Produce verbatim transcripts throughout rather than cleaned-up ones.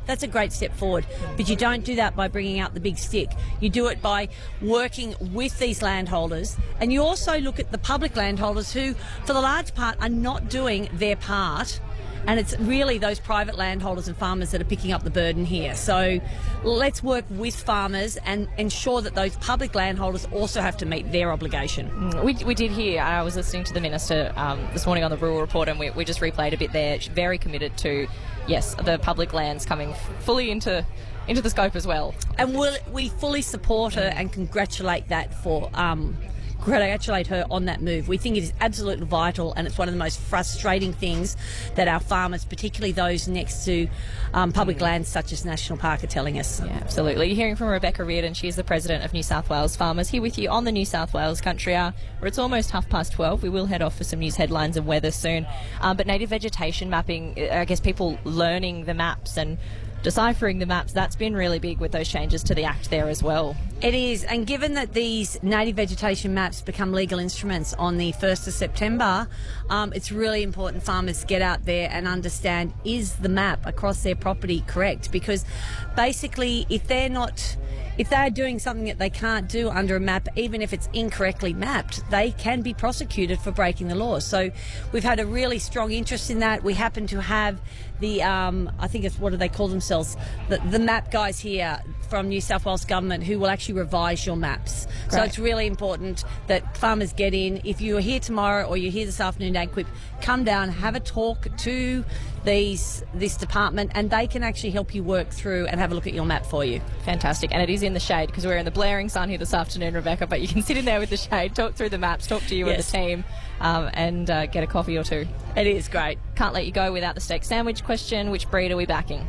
that's a great step forward. But you don't do that by bringing out the big stick. You do it by working with these landholders, and you also look at the public landholders who, for the large part, are not doing their part. And it's really those private landholders and farmers that are picking up the burden here. So let's work with farmers and ensure that those public landholders also have to meet their obligation. Mm, we, we did hear, I was listening to the Minister um, this morning on the Rural Report, and we, we just replayed a bit there. She's very committed to, yes, the public lands coming fully into into the scope as well. And we'll, we fully support her and congratulate that for... Um, congratulate her on that move. We think it is absolutely vital, and it's one of the most frustrating things that our farmers, particularly those next to um, public mm. lands such as National Park, are telling us. Yeah, absolutely. You're hearing from Rebecca Reardon. She is the President of New South Wales Farmers, here with you on the New South Wales Country Hour, where it's almost half past twelve. We will head off for some news headlines and weather soon. Um, but native vegetation mapping, I guess people learning the maps and deciphering the maps, that's been really big with those changes to the Act there as well. It is, and given that these native vegetation maps become legal instruments on the first of September, um, it's really important farmers get out there and understand, is the map across their property correct? Because basically, if they're not... If they're doing something that they can't do under a map, even if it's incorrectly mapped, they can be prosecuted for breaking the law. So we've had a really strong interest in that. We happen to have the, um, I think it's, what do they call themselves, the, the map guys here from New South Wales Government who will actually revise your maps. Great. So it's really important that farmers get in. If you're here tomorrow or you're here this afternoon at AgQuip, come down, have a talk to these this department, and they can actually help you work through and have a look at your map for you. Fantastic. And it is in the shade, because we're in the blaring sun here this afternoon, Rebecca, but you can sit in there with the shade, talk through the maps, talk to you yes. and the team, um, and uh, get a coffee or two. It is great. Can't let you go without the steak sandwich question. Which breed are we backing?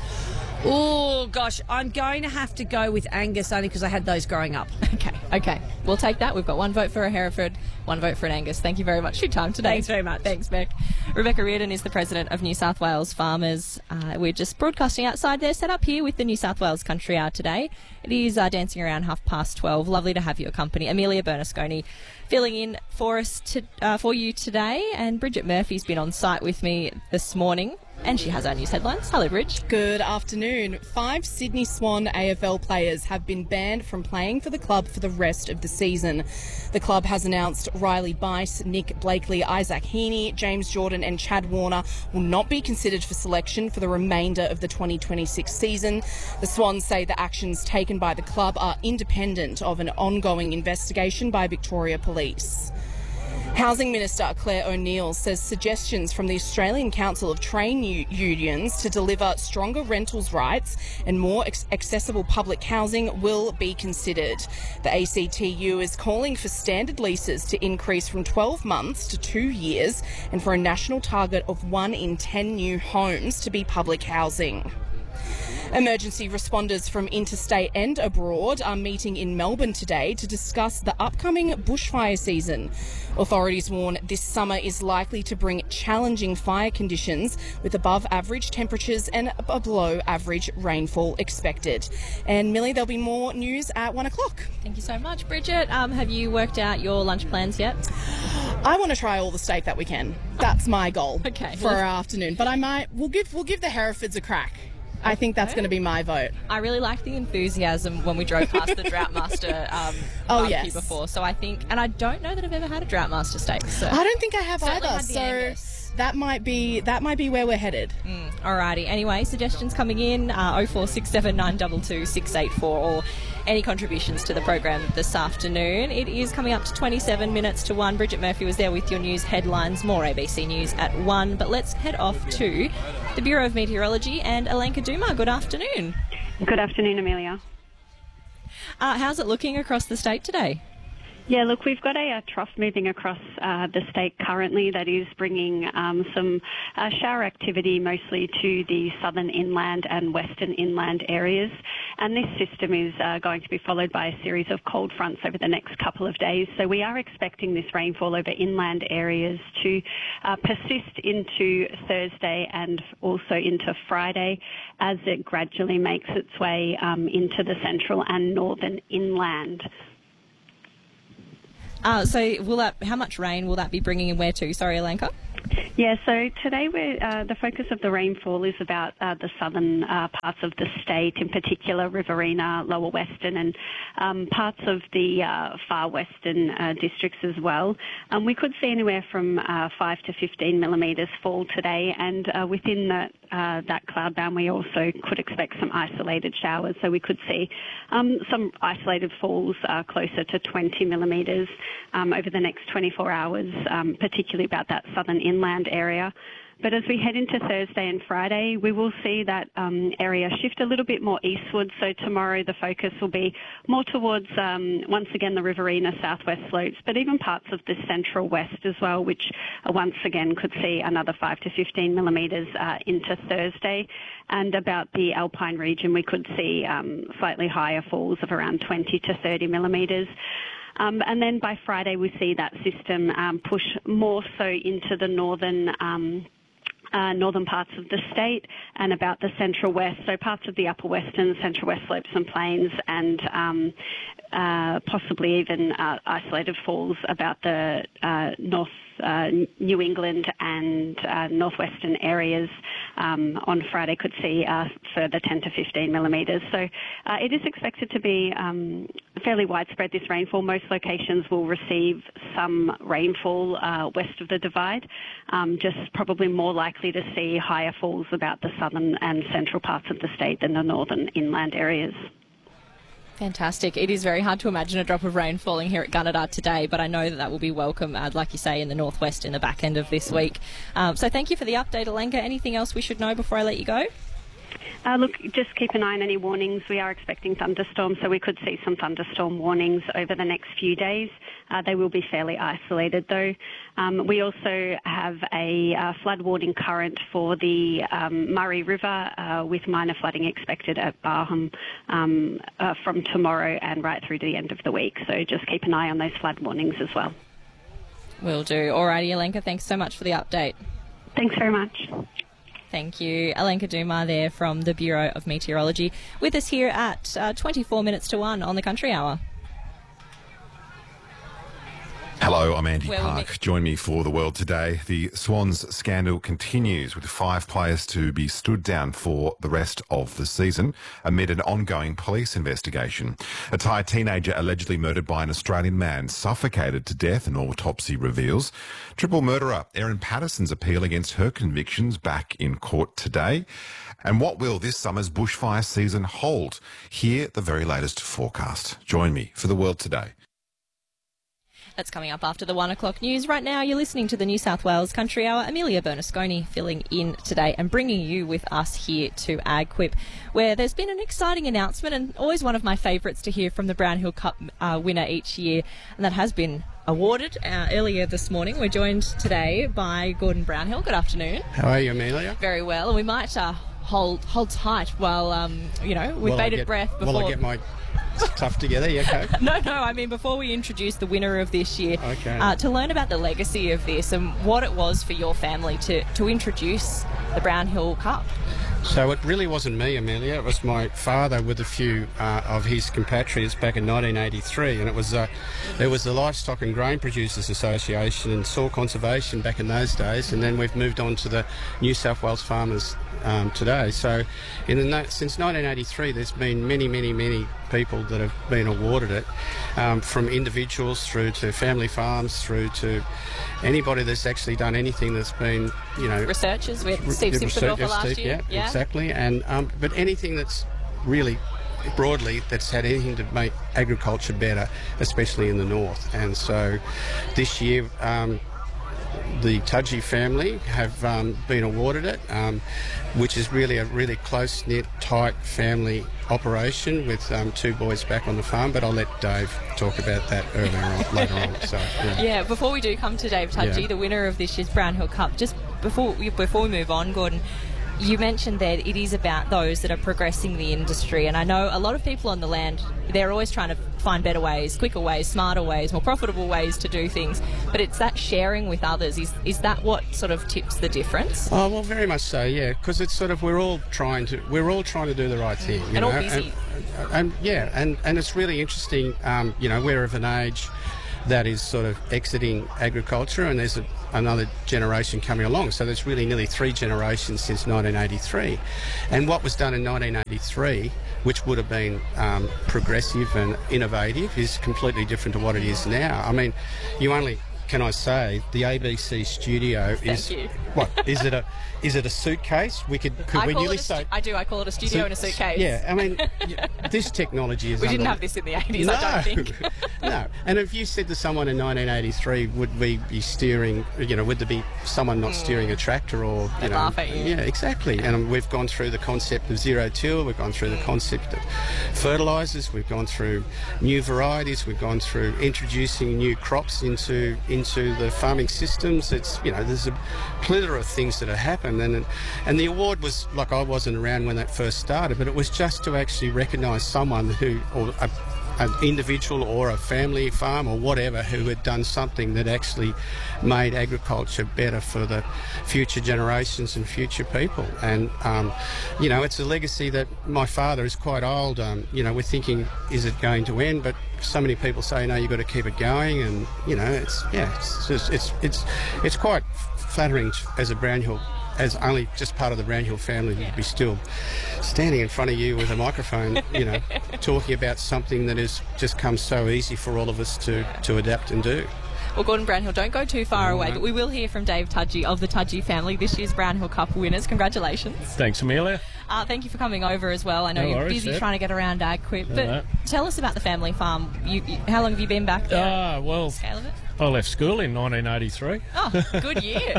Oh, gosh, I'm going to have to go with Angus only because I had those growing up. Okay, okay. We'll take that. We've got one vote for a Hereford, one vote for an Angus. Thank you very much for your time today. Thanks very much. Thanks, Beck. Rebecca Reardon is the President of New South Wales Farmers. Uh, we're just broadcasting outside there, set up here with the New South Wales Country Hour today. It is uh, dancing around half past twelve. Lovely to have your company. Amelia Bernasconi filling in for us to, uh, for you today, and Bridget Murphy's been on site with me this morning. And she has our news headlines. Hello, Bridge. Good afternoon. Five Sydney Swan A F L players have been banned from playing for the club for the rest of the season. The club has announced Riley Bice, Nick Blakely, Isaac Heaney, James Jordan and Chad Warner will not be considered for selection for the remainder of the twenty twenty-six season. The Swans say the actions taken by the club are independent of an ongoing investigation by Victoria Police. Housing Minister Claire O'Neill says suggestions from the Australian Council of Trade Unions to deliver stronger rentals rights and more ex- accessible public housing will be considered. The A C T U is calling for standard leases to increase from twelve months to two years and for a national target of one in ten new homes to be public housing. Emergency responders from interstate and abroad are meeting in Melbourne today to discuss the upcoming bushfire season. Authorities warn this summer is likely to bring challenging fire conditions with above average temperatures and a below average rainfall expected. And Millie, there'll be more news at one o'clock. Thank you so much, Bridget. Um, have you worked out your lunch plans yet? I want to try all the steak that we can. That's my goal okay. for our afternoon. But I might, we'll give, we'll give the Herefords a crack. I think that's going to be my vote. I really liked the enthusiasm when we drove past the Droughtmaster um, oh, barbecue yes. before. So I think, and I don't know that I've ever had a Droughtmaster steak. So I don't think I have Certainly either. had the So Angus. that might be that might be where we're headed. Mm, alrighty. Anyway, suggestions coming in uh, oh four six seven nine two two six eight four or any contributions to the program this afternoon. It is coming up to twenty-seven minutes to one. Bridget Murphy was there with your news headlines. More A B C News at one. But let's head off to the Bureau of Meteorology and Alenka Duma. Good afternoon. Good afternoon, Amelia. Uh, how's it looking across the state today? Yeah, look, we've got a, a trough moving across uh, the state currently that is bringing um, some uh, shower activity mostly to the southern inland and western inland areas. And this system is uh, going to be followed by a series of cold fronts over the next couple of days. So we are expecting this rainfall over inland areas to uh, persist into Thursday and also into Friday as it gradually makes its way um, into the central and northern inland. Uh, so will that? How much rain will that be bringing and where to? Sorry, Alenka. Yeah, so today we're, uh, the focus of the rainfall is about uh, the southern uh, parts of the state, in particular Riverina, Lower Western and um, parts of the uh, far western uh, districts as well. Um, we could see anywhere from uh, five to fifteen millimetres fall today, and uh, within that, uh, that cloud band we also could expect some isolated showers. So we could see um, some isolated falls uh, closer to twenty millimetres um, over the next twenty-four hours, um, particularly about that southern inland area. But as we head into Thursday and Friday, we will see that um, area shift a little bit more eastward. So tomorrow the focus will be more towards, um, once again, the Riverina southwest slopes, but even parts of the central west as well, which uh, once again could see another five to fifteen millimetres uh, into Thursday. And about the Alpine region, we could see um, slightly higher falls of around twenty to thirty millimetres. Um, and then by Friday, we see that system um, push more so into the northern um, uh, northern parts of the state and about the central west, so parts of the upper western, central west slopes and plains, and um, uh, possibly even uh, isolated falls about the uh, north uh, New England and uh, northwestern areas. Um, on Friday could see uh, further ten to fifteen millimetres. So uh, it is expected to be um, fairly widespread, this rainfall. Most locations will receive some rainfall uh, west of the Divide, um, just probably more likely to see higher falls about the southern and central parts of the state than the northern inland areas. Fantastic. It is very hard to imagine a drop of rain falling here at Gunnedah today, but I know that that will be welcome, uh, like you say, in the northwest in the back end of this week. Um, so thank you for the update, Alenka. Anything else we should know before I let you go? Uh, look, just keep an eye on any warnings. We are expecting thunderstorms, so we could see some thunderstorm warnings over the next few days. Uh, they will be fairly isolated, though. Um, we also have a uh, flood warning current for the um, Murray River, uh, with minor flooding expected at Barham um, uh, from tomorrow and right through to the end of the week. So just keep an eye on those flood warnings as well. Will do. Alrighty, Alenka, thanks so much for the update. Thanks very much. Thank you. Alenka Dumar there from the Bureau of Meteorology with us here at uh, twenty-four minutes to one on the Country Hour. Hello, I'm Andy Well, Park. we- Join me for The World Today. The Swans scandal continues with five players to be stood down for the rest of the season amid an ongoing police investigation. A Thai teenager allegedly murdered by an Australian man suffocated to death, an autopsy reveals. Triple murderer Erin Patterson's appeal against her convictions back in court today. And what will this summer's bushfire season hold? Hear the very latest forecast. Join me for The World Today. That's coming up after the one o'clock news. Right now, you're listening to the New South Wales Country Hour. Amelia Bernasconi filling in today and bringing you with us here to AgQuip, where there's been an exciting announcement, and always one of my favourites to hear from the Brownhill Cup uh, winner each year, and that has been awarded uh, earlier this morning. We're joined today by Gordon Brownhill. Good afternoon. How are you, Amelia? Very well, and we might uh, hold hold tight while um, you know with While I bated get- breath before. While I get my stuff together, yeah, okay. No, no, I mean, before we introduce the winner of this year, Okay. uh, to learn about the legacy of this and what it was for your family to, to introduce the Brownhill Cup. So it really wasn't me, Amelia. It was my father with a few uh, of his compatriots back in nineteen eighty-three, and it was uh, it was the Livestock and Grain Producers Association and Soil Conservation back in those days, and then we've moved on to the New South Wales Farmers um, today. So in the no- since nineteen eighty-three, there's been many, many, many people that have been awarded it, um, from individuals through to family farms, through to anybody that's actually done anything that's been, you know, Researchers with Steve the Simpson research- for last Steve, year. Yeah, exactly. And um, but anything that's really broadly that's had anything to make agriculture better, especially in the north. And so this year, um, the Tudgy family have um, been awarded it, um, which is really a really close-knit, tight family operation with um, two boys back on the farm. But I'll let Dave talk about that earlier on, later on. So yeah. Yeah, before we do come to Dave Tudgy, Yeah. the winner of this year's Brownhill Cup, just before we, before we move on, Gordon, you mentioned that it is about those that are progressing the industry, and I know a lot of people on the land, they're always trying to find better ways, quicker ways, smarter ways, more profitable ways to do things, but it's that sharing with others. Is is that what sort of tips the difference? Oh well, very much so, yeah. Because it's sort of we're all trying to we're all trying to do the right thing, you And know. all busy. And, and yeah, and and it's really interesting. Um, you know, we're of an age that is sort of exiting agriculture, and there's a, another generation coming along. So there's really nearly three generations since nineteen eighty-three. And what was done in nineteen eighty-three, which would have been um, progressive and innovative, is completely different to what it is now. I mean, you only... Can I say the A B C studio is Thank you. what is it a is it a suitcase? We could could I we call nearly it a say stu- I do. I call it a studio Su- in a suitcase. Yeah, I mean y- this technology is. We didn't unbelievable. have this in the eighties, No, I don't think. no. And if you said to someone in nineteen eighty-three, would we be steering? You know, would there be someone not steering a tractor or you They'd know? laugh at you. Yeah, exactly. And we've gone through the concept of zero till. We've gone through the concept of fertilisers. We've gone through new varieties. We've gone through introducing new crops into into the farming systems. It's you know there's a plethora of things that have happened, and and the award was like I wasn't around when that first started, but it was just to actually recognise someone who or a, an individual or a family farm or whatever who had done something that actually made agriculture better for the future generations and future people. And um, you know it's a legacy that my father is quite old. Um, you know we're thinking, is it going to end? But so many people say no, you've got to keep it going, and you know it's yeah it's just, it's it's it's quite flattering as a Brownhill, as only just part of the Brownhill family, to be still standing in front of you with a microphone, you know, talking about something that has just come so easy for all of us to, to adapt and do. Well, Gordon Brownhill, don't go too far away, but we will hear from Dave Tudgy of the Tudgy family, this year's Brownhill Cup winners. Congratulations. Thanks, Amelia. Uh, thank you for coming over as well. I know No you're worries, busy yeah. trying to get around AgQuip, but No. tell us about the family farm. You, you, how long have you been back there? Ah, well, Scale of it? I left school in nineteen eighty-three. Oh, good year.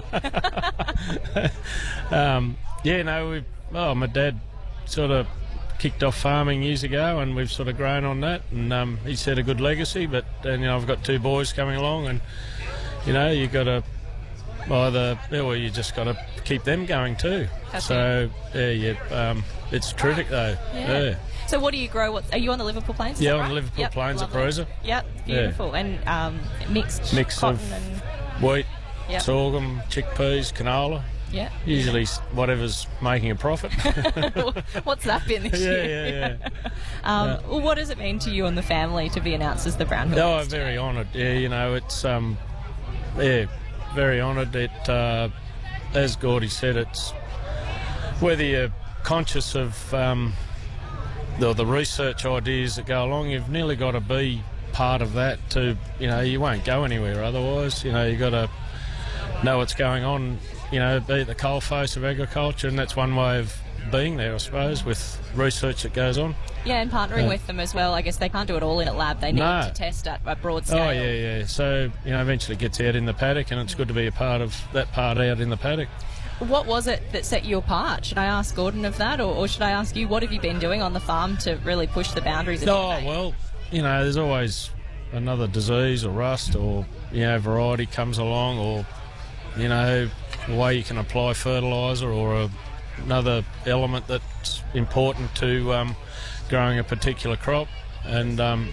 Um, yeah, no, we. Oh, my dad sort of kicked off farming years ago, and we've sort of grown on that. And um, he set a good legacy. But and, you know, I've got two boys coming along, and you know, you got to either, yeah, well, you just got to keep them going too. That's so yeah, yeah, um, it's terrific though. Yeah. Yeah. So what do you grow? What, are you on the Liverpool Plains? Is Yeah, that on right? the Liverpool Yep, Plains at lovely. Parousa. Yep, beautiful. And um, mixed Mix cotton of and... wheat, Yep. sorghum, chickpeas, canola. Yeah. Usually s- whatever's making a profit. What's that been this yeah, year? yeah, yeah. Um, Yeah. Well, what does it mean to you and the family to be announced as the Brownhill? Oh, winners very today? honoured. Yeah, you know, it's um, yeah, very honoured. It, uh, as Gordy said, it's whether you're conscious of um, the the research ideas that go along, you've nearly got to be part of that to, you know, you won't go anywhere otherwise. You know, you got to know what's going on. You know, be at the coalface of agriculture, and that's one way of being there, I suppose, with research that goes on. Yeah, and partnering Yeah. with them as well. I guess they can't do it all in a lab. They need No. to test at a broad scale. Oh yeah, yeah. So you know, eventually it gets out in the paddock, and it's good to be a part of that part out in the paddock. What was it that set you apart? Should I ask Gordon of that, or, or should I ask you, what have you been doing on the farm to really push the boundaries of Oh innovation? well, you know, there's always another disease or rust, or you know, variety comes along, or you know, a way you can apply fertiliser, or a, another element that's important to um, growing a particular crop. And um,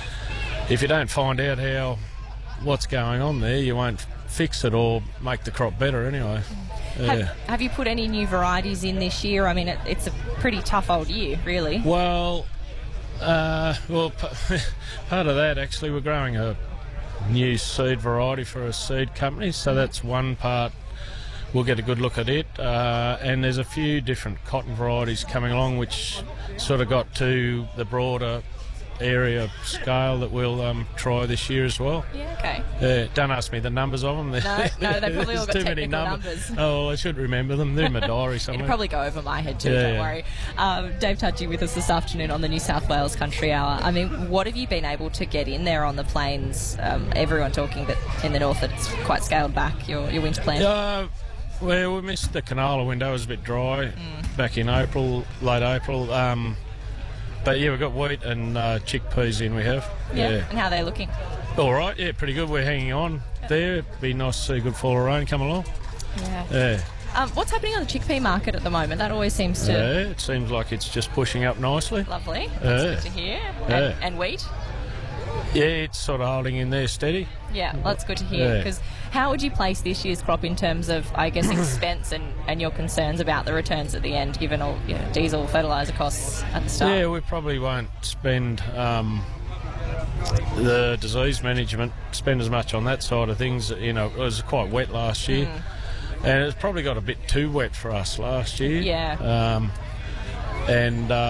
if you don't find out how what's going on there, you won't fix it or make the crop better anyway. Yeah. Have, have you put any new varieties in this year? I mean, it, it's a pretty tough old year, really. Well, uh, well, p- part of that actually, we're growing a new seed variety for a seed company, so that's one part. We'll get a good look at it, uh, and there's a few different cotton varieties coming along, which sort of got to the broader area scale that we'll um, try this year as well. Yeah, okay. Uh, don't ask me the numbers of them. No, no, they've probably all There's got too many technical numbers. Oh, well, I should remember them. They're in my diary somewhere. It'll probably go over my head too, Yeah, don't yeah. worry. Um, Dave Tudgy with us this afternoon on the New South Wales Country Hour. I mean, what have you been able to get in there on the plains? Um, everyone talking that in the north that it's quite scaled back, your, your winter plan. Uh, well, we missed the canola window. It was a bit dry Mm. back in April, late April. Um, but yeah, we've got wheat and uh, chickpeas in. We have. yeah. Yeah. And how are they looking? All right. Yeah, pretty good. We're hanging on there. Be nice to see a good fall of rain come along. Yeah. Yeah. Um, what's happening on the chickpea market at the moment? That always seems to... Yeah. It seems like it's just pushing up nicely. Lovely. That's Yeah. good to hear. Yeah. And, and wheat? Yeah, it's sort of holding in there steady. Yeah, that's good to hear. Yeah. Because how would you place this year's crop in terms of, I guess, expense and, and your concerns about the returns at the end, given all you know, diesel, fertiliser costs at the start? Yeah, we probably won't spend um, the disease management, spend as much on that side of things. You know, it was quite wet last year, mm. and it's probably got a bit too wet for us last year. Yeah. Um, and uh,